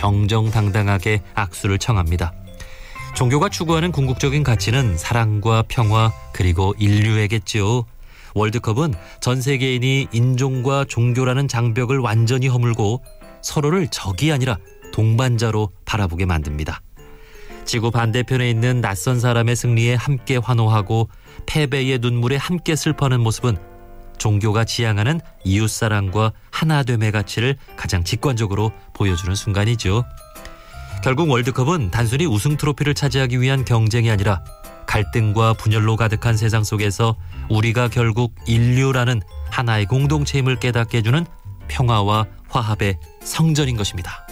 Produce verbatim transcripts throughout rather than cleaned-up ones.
정정당당하게 악수를 청합니다. 종교가 추구하는 궁극적인 가치는 사랑과 평화 그리고 인류애겠지요. 월드컵은 전 세계인이 인종과 종교라는 장벽을 완전히 허물고 서로를 적이 아니라 동반자로 바라보게 만듭니다. 지구 반대편에 있는 낯선 사람의 승리에 함께 환호하고 패배의 눈물에 함께 슬퍼하는 모습은 종교가 지향하는 이웃사랑과 하나됨의 가치를 가장 직관적으로 보여주는 순간이죠. 결국 월드컵은 단순히 우승 트로피를 차지하기 위한 경쟁이 아니라 갈등과 분열로 가득한 세상 속에서 우리가 결국 인류라는 하나의 공동체임을 깨닫게 해주는 평화와 화합의 성전인 것입니다.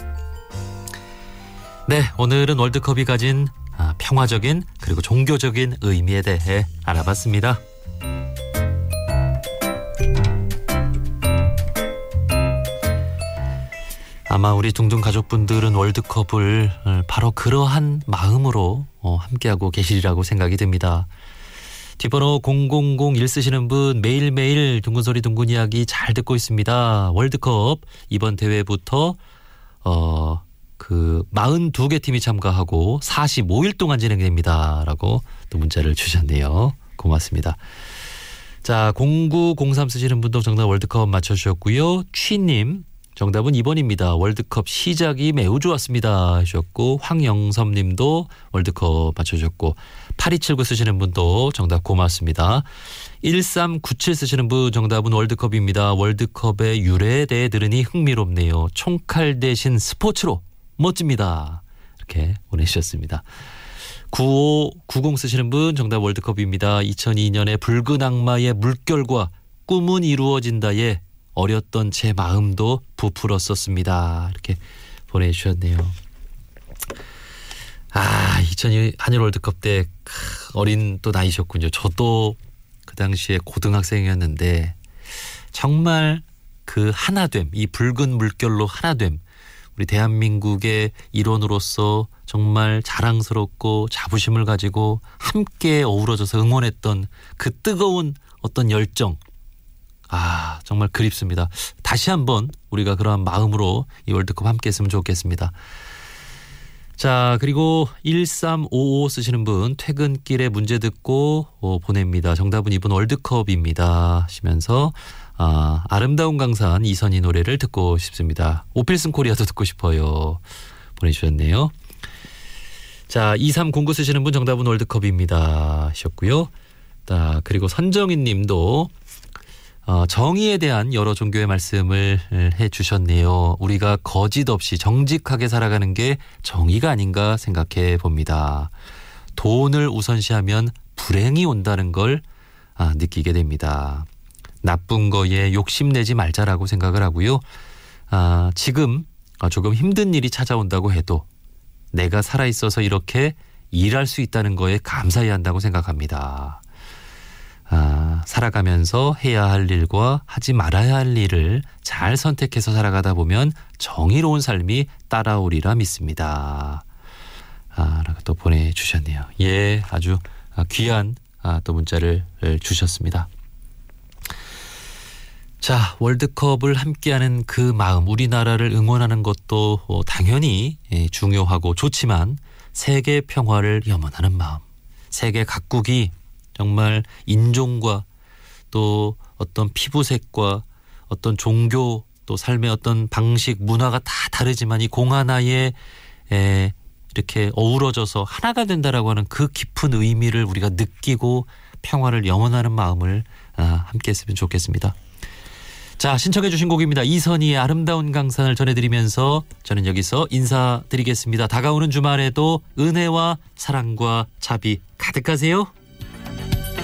네, 오늘은 월드컵이 가진 평화적인 그리고 종교적인 의미에 대해 알아봤습니다. 아마 우리 둥둥 가족분들은 월드컵을 바로 그러한 마음으로 함께하고 계시리라고 생각이 듭니다. 뒷번호 공공공일 쓰시는 분 매일매일 둥근소리 둥근 이야기 잘 듣고 있습니다. 월드컵 이번 대회부터 어, 그 사십이 개 팀이 참가하고 사십오 일 동안 진행됩니다. 라고 또 문자를 주셨네요. 고맙습니다. 자, 공구공삼 쓰시는 분도 정답 월드컵 맞춰주셨고요. 취님 정답은 이 번입니다. 월드컵 시작이 매우 좋았습니다 하셨고, 황영섭 님도 월드컵 맞춰주셨고, 팔이칠구 쓰시는 분도 정답 고맙습니다. 일삼구칠 쓰시는 분 정답은 월드컵입니다. 월드컵의 유래에 대해 들으니 흥미롭네요. 총칼 대신 스포츠로 멋집니다. 이렇게 보내주셨습니다. 구오구공 쓰시는 분 정답 월드컵입니다. 이천이 년에 붉은 악마의 물결과 꿈은 이루어진다에 어렸던 제 마음도 부풀었었습니다. 이렇게 보내주셨네요. 아, 이천이 한일 월드컵 때 어린 또 나이셨군요. 저도 그 당시에 고등학생이었는데 정말 그 하나됨, 이 붉은 물결로 하나됨, 우리 대한민국의 일원으로서 정말 자랑스럽고 자부심을 가지고 함께 어우러져서 응원했던 그 뜨거운 어떤 열정, 아, 정말 그립습니다. 다시 한번 우리가 그러한 마음으로 이 월드컵 함께 했으면 좋겠습니다. 자, 그리고 일삼오오 쓰시는 분 퇴근길에 문제 듣고 어, 보냅니다. 정답은 이번 월드컵입니다 하시면서 아, 아름다운 강산 이선희 노래를 듣고 싶습니다. 오필슨 코리아도 듣고 싶어요 보내주셨네요. 자, 이삼공구 쓰시는 분 정답은 월드컵입니다 하셨고요. 자, 그리고 선정인 님도 어, 정의에 대한 여러 종교의 말씀을 해주셨네요. 우리가 거짓 없이 정직하게 살아가는 게 정의가 아닌가 생각해 봅니다. 돈을 우선시하면 불행이 온다는 걸 아, 느끼게 됩니다. 나쁜 거에 욕심내지 말자라고 생각을 하고요. 아, 지금 조금 힘든 일이 찾아온다고 해도 내가 살아있어서 이렇게 일할 수 있다는 거에 감사해야 한다고 생각합니다. 아, 살아가면서 해야 할 일과 하지 말아야 할 일을 잘 선택해서 살아가다 보면 정의로운 삶이 따라오리라 믿습니다. 아, 라고 또 보내주셨네요. 예, 아주 귀한 아, 또 문자를 주셨습니다. 자, 월드컵을 함께하는 그 마음, 우리나라를 응원하는 것도 당연히 중요하고 좋지만 세계 평화를 염원하는 마음, 세계 각국이 정말 인종과 또 어떤 피부색과 어떤 종교 또 삶의 어떤 방식 문화가 다 다르지만 이 공 하나에 에 이렇게 어우러져서 하나가 된다라고 하는 그 깊은 의미를 우리가 느끼고 평화를 염원하는 마음을 아, 함께 했으면 좋겠습니다. 자, 신청해 주신 곡입니다. 이선희의 아름다운 강산을 전해드리면서 저는 여기서 인사드리겠습니다. 다가오는 주말에도 은혜와 사랑과 자비 가득하세요.